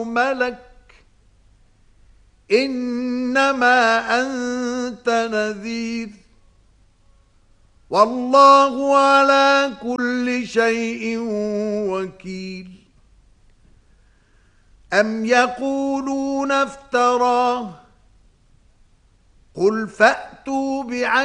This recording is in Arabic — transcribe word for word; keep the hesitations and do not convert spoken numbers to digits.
ملك إنما أنت نذير والله على كل شيء وكيل أم يقولون افتراه قل فأتوا بعشر